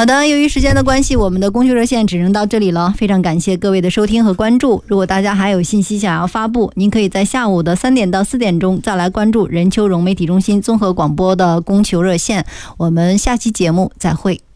好的，由于时间的关系，我们的供求热线只能到这里了，非常感谢各位的收听和关注。如果大家还有信息想要发布，您可以在下午的3点到4点钟再来关注任秋荣媒体中心综合广播的供求热线。我们下期节目再会。